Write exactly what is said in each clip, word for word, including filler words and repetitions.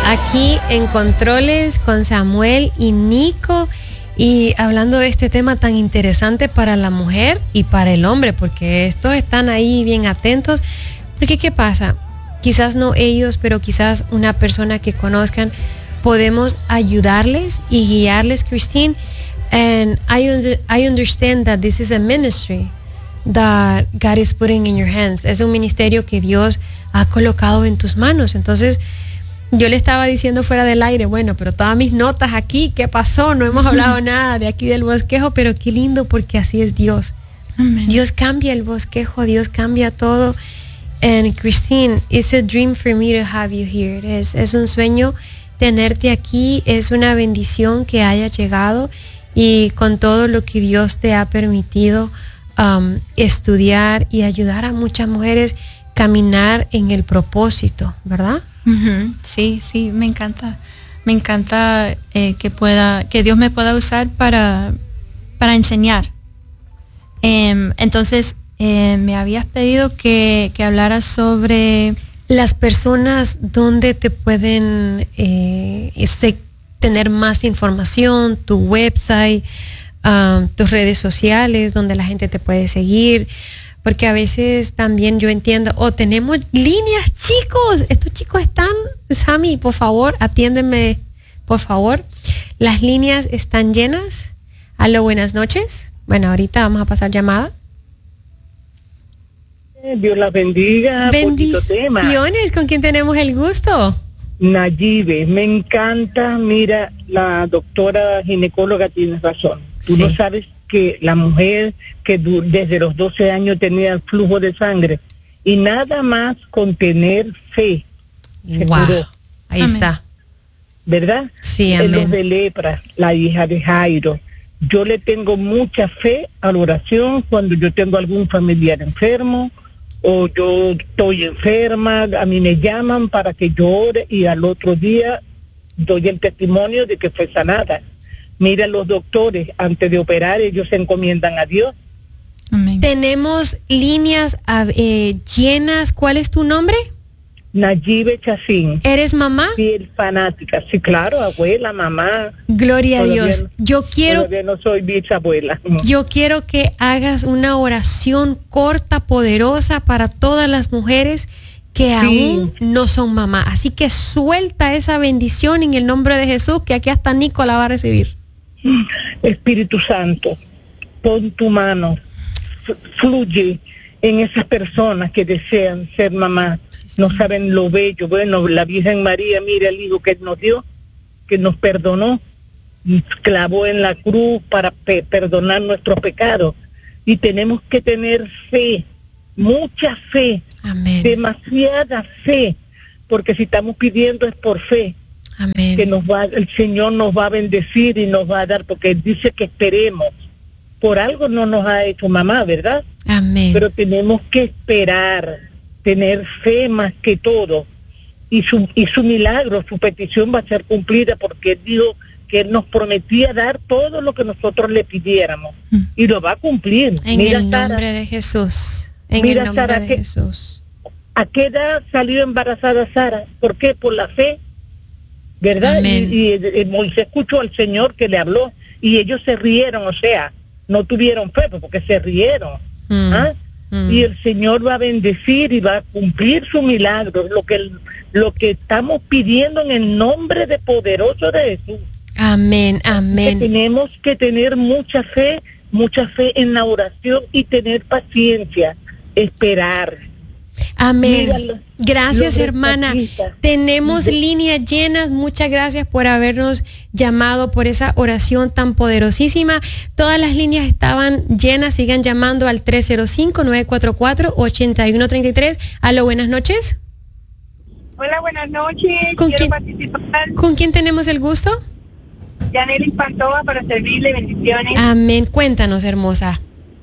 aquí en Controles con Samuel y Nico, y hablando de este tema tan interesante para la mujer y para el hombre, porque estos están ahí bien atentos. Porque ¿qué pasa? Quizás no ellos, pero quizás una persona que conozcan, podemos ayudarles y guiarles, Christine. And I, under, I understand that this is a ministry that God is putting in your hands. Es un ministerio que Dios ha colocado en tus manos. Entonces, yo le estaba diciendo fuera del aire, bueno, pero todas mis notas aquí, ¿qué pasó? No hemos hablado nada de aquí del bosquejo, pero qué lindo, porque así es Dios. Amen. Dios cambia el bosquejo, Dios cambia todo. And Christine, it's a dream for me to have you here. Es, es un sueño tenerte aquí, es una bendición que haya llegado, y con todo lo que Dios te ha permitido um, estudiar y ayudar a muchas mujeres caminar en el propósito, ¿verdad? Uh-huh. Sí, sí, me encanta. Me encanta eh, que pueda, que Dios me pueda usar para, para enseñar. Eh, entonces, eh, me habías pedido que, que hablara sobre las personas donde te pueden eh, este, tener más información, tu website, um, tus redes sociales, donde la gente te puede seguir. Porque a veces también yo entiendo, oh, tenemos líneas, chicos, estos chicos están, Sammy, por favor, atiéndeme, por favor. Las líneas están llenas. Aló, buenas noches. Bueno, ahorita vamos a pasar llamada. Dios la bendiga. Bendiciones, ¿con quién tenemos el gusto? Nayibe, me encanta, mira, la doctora ginecóloga tiene razón. Tú sí. No sabes que la mujer que du- desde los doce años tenía el flujo de sangre, y nada más con tener fe se wow. curó. Ahí amén. Está. ¿Verdad? Sí, amén. Los de lepra, la hija de Jairo. Yo le tengo mucha fe a la oración cuando yo tengo algún familiar enfermo o yo estoy enferma, a mí me llaman para que yo ore y al otro día doy el testimonio de que fue sanada. Mira, los doctores, antes de operar, ellos se encomiendan a Dios. Amén. Tenemos líneas eh, llenas. ¿Cuál es tu nombre? Nayibe Chacín. ¿Eres mamá? Sí, fanática. Sí, claro, abuela, mamá. Gloria a Dios. No, yo quiero... Todavía no soy bisabuela. Yo quiero que hagas una oración corta, poderosa, para todas las mujeres que sí. aún no son mamá. Así que suelta esa bendición en el nombre de Jesús, que aquí hasta Nico la va a recibir. Espíritu Santo, pon tu mano, fluye en esas personas que desean ser mamá, no saben lo bello. Bueno, la Virgen María, mira el hijo que nos dio, que nos perdonó, clavó en la cruz para pe- perdonar nuestros pecados, y tenemos que tener fe, mucha fe. Amén. Demasiada fe, porque si estamos pidiendo es por fe. Amén. Que nos va, el Señor nos va a bendecir y nos va a dar, porque Él dice que esperemos. Por algo no nos ha hecho mamá, ¿verdad? Amén. Pero tenemos que esperar, tener fe más que todo, y su y su milagro, su petición va a ser cumplida, porque Él dijo que Él nos prometía dar todo lo que nosotros le pidiéramos, mm. y lo va a cumplir. En Mira, el nombre Sara, de Jesús. En Mira, el nombre Sara, de que, Jesús. ¿A qué edad salió embarazada Sara? ¿Por qué? Por la fe, ¿verdad? Amén. Y, y, y Moisés escuchó al Señor que le habló, y ellos se rieron, o sea, no tuvieron fe porque se rieron. Mm. ¿Ah? Mm. Y el Señor va a bendecir y va a cumplir su milagro, lo que lo que estamos pidiendo en el nombre de poderoso de Jesús. Amén, amén. Que tenemos que tener mucha fe, mucha fe en la oración, y tener paciencia, esperar. Amén. Míralo, gracias, hermana. Tenemos líneas llenas. Muchas gracias por habernos llamado, por esa oración tan poderosísima. Todas las líneas estaban llenas. Sigan llamando al tres cero cinco, nueve cuatro cuatro, ocho uno tres tres. Aló, buenas noches. Hola, buenas noches. ¿Con Quiero quién, participar. ¿Con quién tenemos el gusto? Yaneli Pantova, para servirle. Bendiciones. Amén. Cuéntanos, hermosa.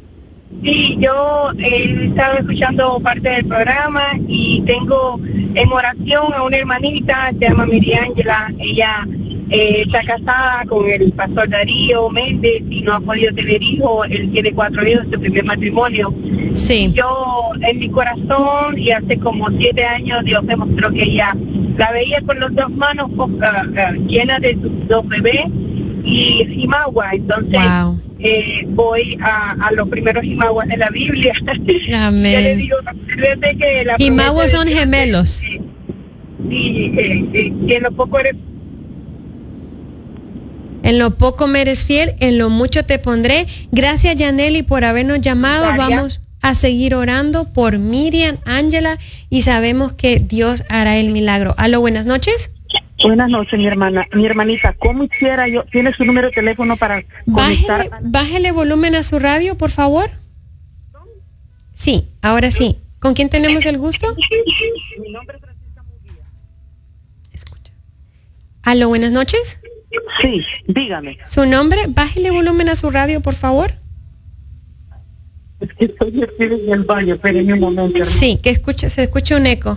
Sí, yo he estado escuchando parte del programa y tengo en oración a una hermanita, se llama Miriángela. Ella eh, está casada con el pastor Darío Méndez y no ha podido tener hijos. Él tiene cuatro hijos de su primer matrimonio. Sí. Yo, en mi corazón, y hace como siete años, Dios me mostró que ella la veía con las dos manos uh, uh, llenas de sus dos bebés y jimagua. Entonces wow. eh, voy a, a los primeros jimaguas de la Biblia. Amén. Yo le digo, desde que la jimaguas son gemelos. Y eh, eh, eh, en lo poco eres En lo poco me eres fiel, en lo mucho te pondré. Gracias, Yaneli, por habernos llamado. Daria. Vamos a seguir orando por Miriam, Ángela, y sabemos que Dios hará el milagro. Aló, buenas noches. Buenas noches, mi hermana, mi hermanita. ¿Cómo hiciera yo? ¿Tiene su número de teléfono para conectar? Bájele, bájele volumen a su radio, por favor. Sí, ahora sí. ¿Con quién tenemos el gusto? Mi nombre es Francisca Munguía. Escucha. Aló, buenas noches. Sí, dígame. Su nombre, bájele volumen a su radio, por favor. Es que estoy metida en el baño, espérenme un momento, hermana. Sí, que escucha, se escucha un eco.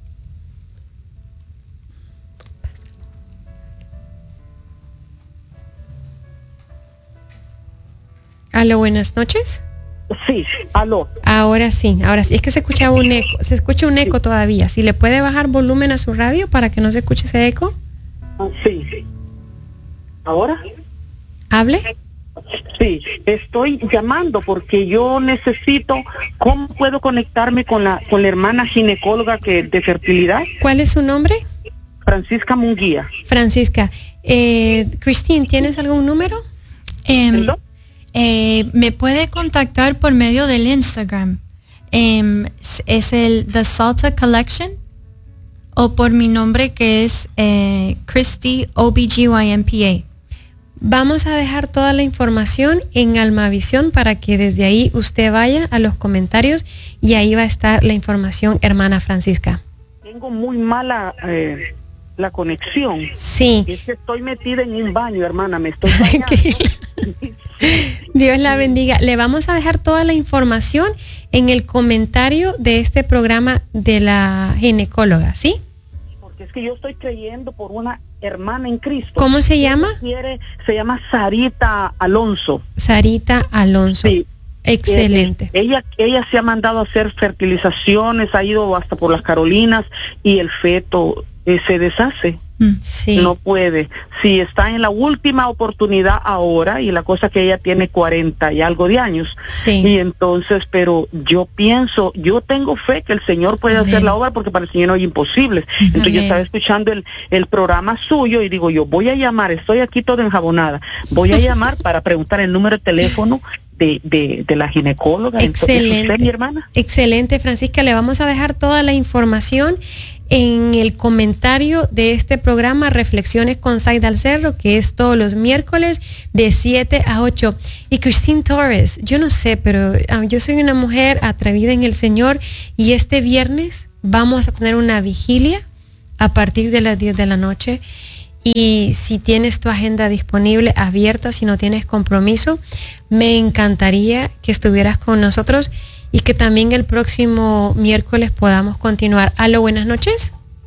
Aló, buenas noches. Sí, aló. Ahora sí, ahora sí. Es que se escuchaba un eco, se escucha un eco todavía. Si le puede bajar volumen a su radio para que no se escuche ese eco. Ah, sí. ¿Ahora? Hable. Sí, estoy llamando porque yo necesito, ¿cómo puedo conectarme con la con la hermana ginecóloga que de fertilidad? ¿Cuál es su nombre? Francisca Munguía. Francisca. Eh, Christine, ¿tienes algún número? Eh, eh, me puede contactar por medio del Instagram. Eh, es el The Salta Collection. O por mi nombre que es eh, Christy O B G Y N P A. Vamos a dejar toda la información en Almavisión para que desde ahí usted vaya a los comentarios y ahí va a estar la información, hermana Francisca. Tengo muy mala eh, la conexión. Sí. Es que estoy metida en un baño, hermana, me estoy bañando. Dios la bendiga. Le vamos a dejar toda la información en el comentario de este programa de la ginecóloga, ¿sí? Porque es que yo estoy creyendo por una hermana en Cristo. ¿Cómo se llama? Quiere, se llama Sarita Alonso. Sarita Alonso. Sí. Excelente. Eh, ella, ella se ha mandado a hacer fertilizaciones, ha ido hasta por las Carolinas y el feto eh, se deshace. Sí. No puede. Sí, está en la última oportunidad ahora y la cosa que ella tiene cuarenta y algo de años. Sí. Y entonces, pero yo pienso, yo tengo fe que el Señor puede Amén. Hacer la obra porque para el Señor no hay imposibles. Entonces Amén. Yo estaba escuchando el, el programa suyo y digo yo, voy a llamar, estoy aquí toda enjabonada, voy a llamar para preguntar el número de teléfono de, de, de la ginecóloga. Excelente. ¿Es usted, mi hermana? Excelente, Francisca, le vamos a dejar toda la información en el comentario de este programa Reflexiones con Zaida al Cerro, que es todos los miércoles de siete a ocho. Y Christine Torres, yo no sé, pero um, yo soy una mujer atrevida en el Señor y este viernes vamos a tener una vigilia a partir de las diez de la noche. Y si tienes tu agenda disponible, abierta, si no tienes compromiso, me encantaría que estuvieras con nosotros y que también el próximo miércoles podamos continuar. Aló, buenas noches.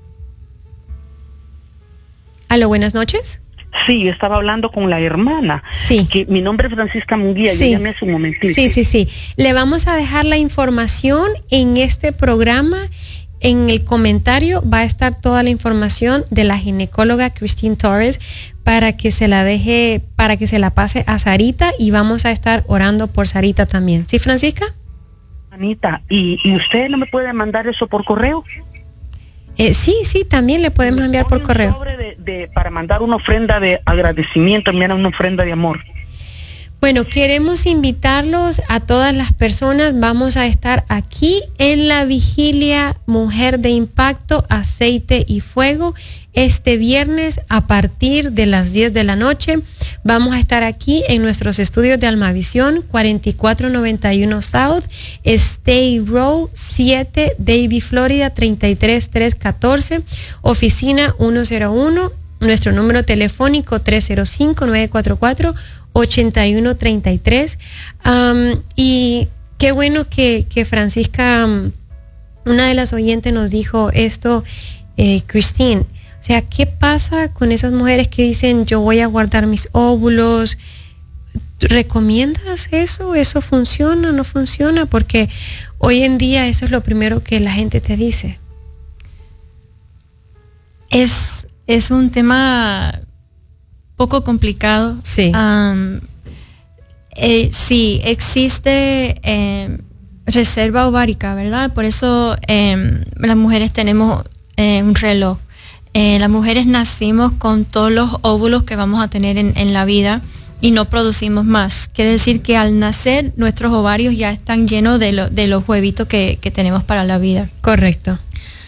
Aló, buenas noches. Sí, yo estaba hablando con la hermana. Sí. Que mi nombre es Francisca Munguía, sí. Yo llamé hace un momentito. Sí, sí, sí. Le vamos a dejar la información en este programa. En el comentario va a estar toda la información de la ginecóloga Christine Torres para que se la deje, para que se la pase a Sarita y vamos a estar orando por Sarita también. ¿Sí, Francisca? Anita, ¿y, y usted no me puede mandar eso por correo? Eh, sí, sí, también le podemos enviar por correo. Sobre de, de, para mandar una ofrenda de agradecimiento, enviar una ofrenda de amor. Bueno, queremos invitarlos a todas las personas. Vamos a estar aquí en la vigilia Mujer de Impacto, Aceite y Fuego. Este viernes a partir de las diez de la noche vamos a estar aquí en nuestros estudios de Almavisión, cuarenta y cuatro noventa y uno South, Stay Row siete, Davie, Florida, treinta y tres mil trescientos catorce, oficina ciento uno, nuestro número telefónico tres cero cinco, nueve cuatro cuatro, ocho uno tres tres. Um, y qué bueno que, que Francisca, um, una de las oyentes nos dijo esto, eh, Christine. O sea, ¿qué pasa con esas mujeres que dicen yo voy a guardar mis óvulos? ¿Recomiendas eso? ¿Eso funciona o no funciona? Porque hoy en día eso es lo primero que la gente te dice. Es, es un tema poco complicado. Sí. Um, eh, sí, existe eh, reserva ovárica, ¿verdad? Por eso eh, las mujeres tenemos eh, un reloj. Eh, las mujeres nacimos con todos los óvulos que vamos a tener en, en la vida y no producimos más. Quiere decir que al nacer nuestros ovarios ya están llenos de, lo, de los huevitos que, que tenemos para la vida. Correcto.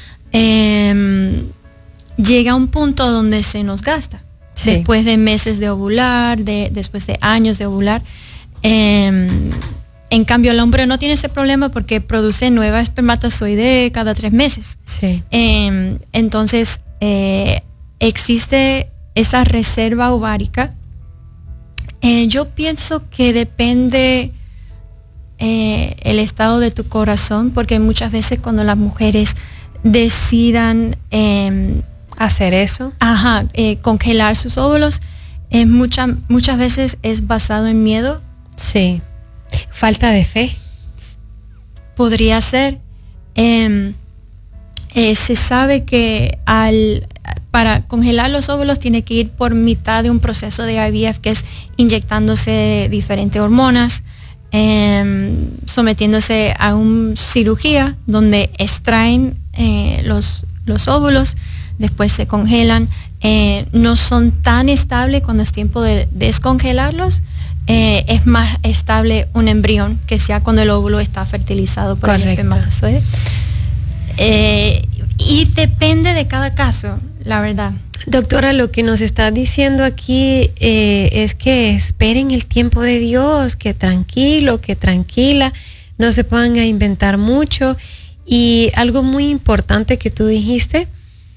Eh, llega un punto donde se nos gasta. Sí. Después de meses de ovular, de, después de años de ovular. Eh, en cambio, el hombre no tiene ese problema porque produce nueva espermatozoide cada tres meses. Sí. Eh, entonces, eh, existe esa reserva ovárica. Eh, yo pienso que depende eh, el estado de tu corazón, porque muchas veces cuando las mujeres decidan eh, hacer eso, ajá, eh, congelar sus óvulos, eh, mucha, muchas veces es basado en miedo. Sí. Falta de fe. Podría ser. Eh, eh, se sabe que al para congelar los óvulos tiene que ir por mitad de un proceso de I V F, que es inyectándose diferentes hormonas, eh, sometiéndose a una cirugía donde extraen eh, los, los óvulos, después se congelan. Eh, no son tan estables cuando es tiempo de descongelarlos. Eh, es más estable un embrión que sea cuando el óvulo está fertilizado por Correcto. El espermatozoide. Eh, y depende de cada caso, la verdad. Doctora, lo que nos está diciendo aquí eh, es que esperen el tiempo de Dios, que tranquilo, que tranquila, no se pongan a inventar mucho. Y algo muy importante que tú dijiste,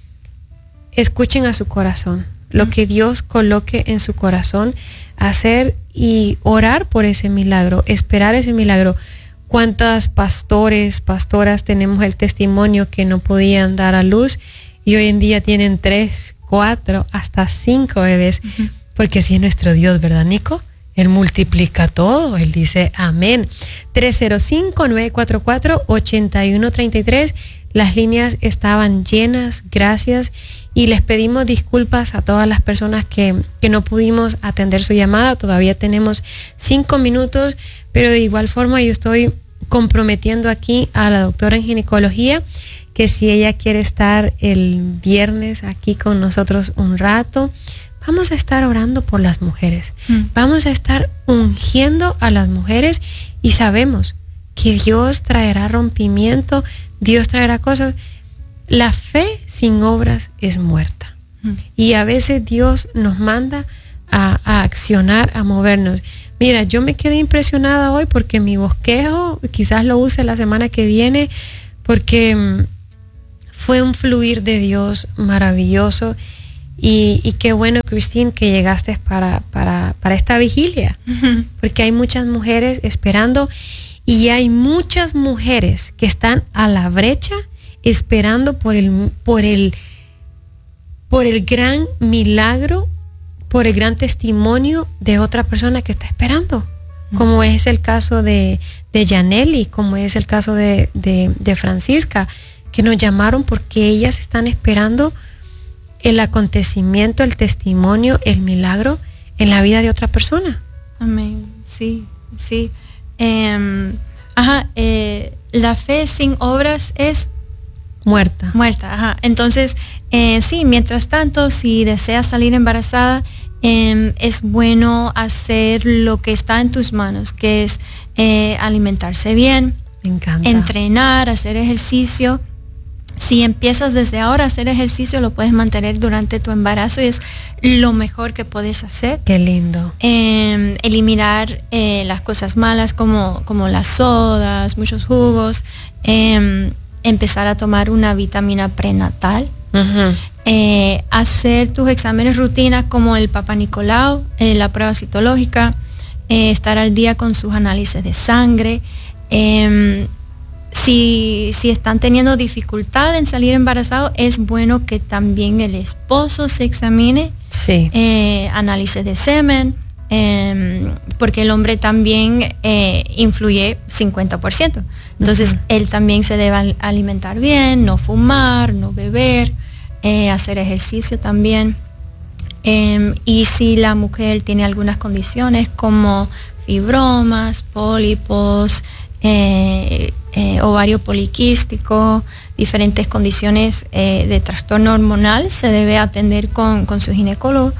escuchen a su corazón, lo que Dios coloque en su corazón, hacer y orar por ese milagro, esperar ese milagro. ¿Cuántas pastores, pastoras tenemos el testimonio que no podían dar a luz y hoy en día tienen tres, cuatro, hasta cinco bebés? Uh-huh. Porque así es nuestro Dios, ¿verdad, Nico? Él multiplica todo, Él dice amén. tres cero cinco, nueve cuatro cuatro, ocho uno tres tres. Las líneas estaban llenas, gracias. Y les pedimos disculpas a todas las personas que, que no pudimos atender su llamada. Todavía tenemos cinco minutos, pero de igual forma yo estoy comprometiendo aquí a la doctora en ginecología que si ella quiere estar el viernes aquí con nosotros un rato, vamos a estar orando por las mujeres. Mm. Vamos a estar ungiendo a las mujeres y sabemos que Dios traerá rompimiento, Dios traerá cosas. La fe sin obras es muerta. Mm. Y a veces Dios nos manda a, a accionar, a movernos. Mira, yo me quedé impresionada hoy porque mi bosquejo, quizás lo use la semana que viene, porque um, fue un fluir de Dios maravilloso. Y, y qué bueno, Christine, que llegaste para, para, para esta vigilia. Uh-huh. Porque hay muchas mujeres esperando y hay muchas mujeres que están a la brecha esperando por el, por el, por el gran milagro, por el gran testimonio de otra persona que está esperando, uh-huh. como es el caso de, de Yaneli, como es el caso de, de, de Francisca, que nos llamaron porque ellas están esperando el acontecimiento, el testimonio, el milagro en la vida de otra persona. Amén. Sí, sí. Eh, ajá, eh, la fe sin obras es muerta. Muerta, ajá. Entonces, eh, sí, mientras tanto, si deseas salir embarazada, eh, es bueno hacer lo que está en tus manos, que es eh, alimentarse bien, Me encanta. entrenar, hacer ejercicio. Si empiezas desde ahora a hacer ejercicio, lo puedes mantener durante tu embarazo y es lo mejor que puedes hacer. Qué lindo. Eh, eliminar eh, las cosas malas como, como las sodas, muchos jugos. Eh, empezar a tomar una vitamina prenatal. Uh-huh. Eh, hacer tus exámenes rutinas como el Papa Nicolau, eh, la prueba citológica, eh, estar al día con sus análisis de sangre. Eh, Si, si están teniendo dificultad en salir embarazados, es bueno que también el esposo se examine. Sí. Eh, análisis de semen, eh, porque el hombre también eh, influye cincuenta por ciento. Entonces, uh-huh. él también se debe alimentar bien, no fumar, no beber. eh, hacer ejercicio también. Eh, y si la mujer tiene algunas condiciones como fibromas, pólipos, eh, eh, ovario poliquístico, diferentes condiciones eh, de trastorno hormonal, se debe atender con, con su ginecólogo,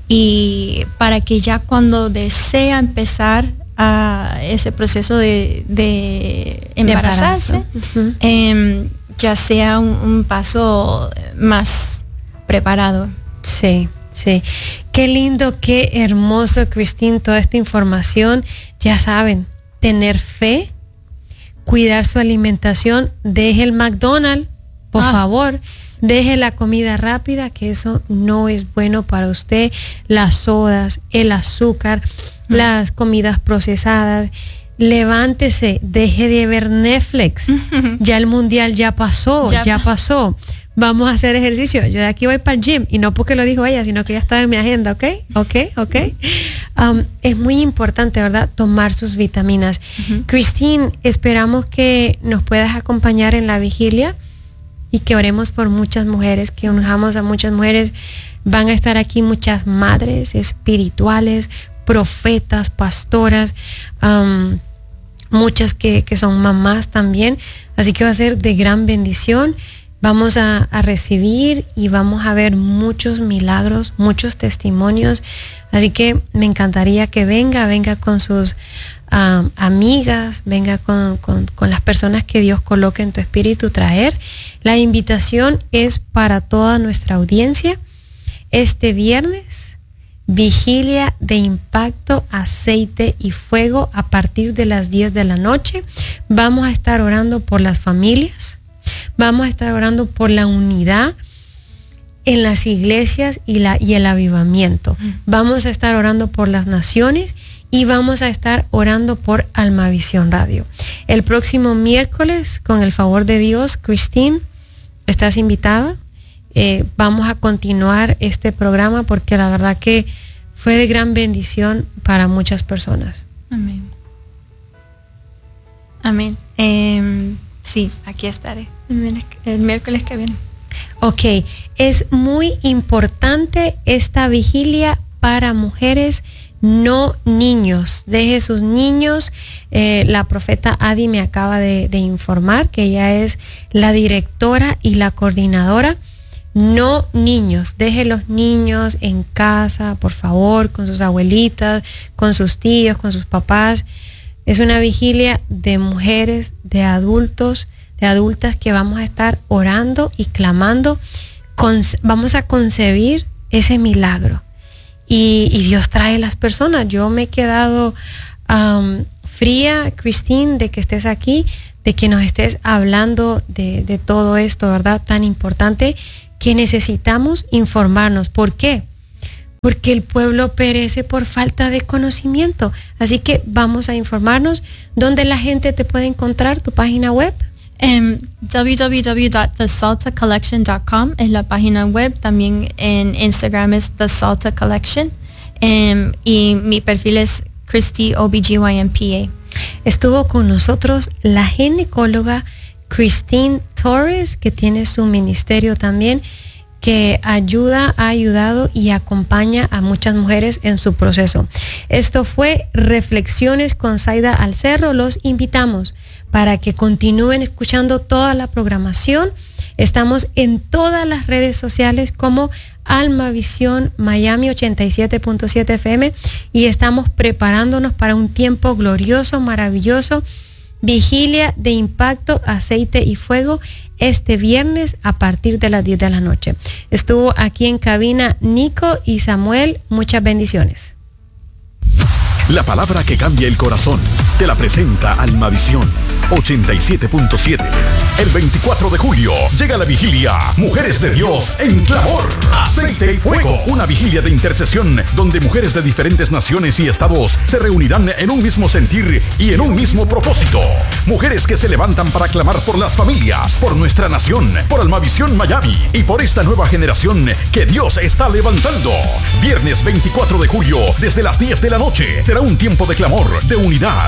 y para que ya cuando desea empezar a ese proceso de, de embarazarse, de uh-huh. eh, ya sea un, un paso más preparado. Sí. Sí, qué lindo, qué hermoso, Christine, toda esta información. Ya saben, tener fe, cuidar su alimentación, deje el McDonald's, por ah. favor, deje la comida rápida, que eso no es bueno para usted, las sodas, el azúcar, mm. las comidas procesadas. Levántese, deje de ver Netflix, ya el mundial ya pasó, ya, ya pasó. Vamos a hacer ejercicio. Yo de aquí voy para el gym, y no porque lo dijo ella, sino que ya está en mi agenda, ¿ok? ¿Ok? ¿Ok? Um, es muy importante, ¿verdad? Tomar sus vitaminas. Uh-huh. Christine, esperamos que nos puedas acompañar en la vigilia y que oremos por muchas mujeres, que unjamos a muchas mujeres. Van a estar aquí muchas madres espirituales, profetas, pastoras, um, muchas que, que son mamás también. Así que va a ser de gran bendición. Vamos a, a recibir y vamos a ver muchos milagros, muchos testimonios. Así que me encantaría que venga, venga con sus um, amigas, venga con, con, con las personas que Dios coloque en tu espíritu traer. La invitación es para toda nuestra audiencia. Este viernes, vigilia de impacto, aceite y fuego a partir de las diez de la noche. Vamos a estar orando por las familias. Vamos a estar orando por la unidad en las iglesias y, la, y el avivamiento. Vamos a estar orando por las naciones y vamos a estar orando por Almavisión Radio. El próximo miércoles, con el favor de Dios, Christine, estás invitada. Eh, vamos a continuar este programa porque la verdad que fue de gran bendición para muchas personas. Amén. Amén. Eh, sí, aquí estaré el, el miércoles que viene. Ok, es muy importante esta vigilia para mujeres, no niños. Deje sus niños. Eh, la profeta Adi me acaba de, de informar que ella es la directora y la coordinadora. No niños, deje los niños en casa, por favor, con sus abuelitas, con sus tíos, con sus papás. Es una vigilia de mujeres, de adultos, de adultas que vamos a estar orando y clamando. Con, vamos a concebir ese milagro. Y, y Dios trae las personas. Yo me he quedado um, fría, Christine, de que estés aquí, de que nos estés hablando de, de todo esto, ¿verdad? Tan importante, que necesitamos informarnos. ¿Por qué? Porque el pueblo perece por falta de conocimiento. Así que vamos a informarnos. ¿Dónde la gente te puede encontrar? ¿Tu página web? Um, w w w dot the salta collection dot com es la página web. También en Instagram es The Salta Collection. Um, y mi perfil es Christy O B G Y N P A. Estuvo con nosotros la ginecóloga Christine Torres, que tiene su ministerio también, que ayuda, ha ayudado y acompaña a muchas mujeres en su proceso. Esto fue Reflexiones con Zaida Alcerro. Los invitamos para que continúen escuchando toda la programación. Estamos en todas las redes sociales como Almavisión Miami ochenta y siete punto siete F M y estamos preparándonos para un tiempo glorioso, maravilloso. Vigilia de impacto, aceite y fuego este viernes a partir de las diez de la noche. Estuvo aquí en cabina Nico y Samuel. Muchas bendiciones. La palabra que cambia el corazón te la presenta Almavisión ochenta y siete punto siete. El veinticuatro de julio llega la vigilia Mujeres de Dios en clamor, aceite y fuego. Una vigilia de intercesión donde mujeres de diferentes naciones y estados se reunirán en un mismo sentir y en un mismo propósito. Mujeres que se levantan para clamar por las familias, por nuestra nación, por Almavisión Miami y por esta nueva generación que Dios está levantando. Viernes veinticuatro de julio desde las diez de la noche será un tiempo de clamor, de unidad,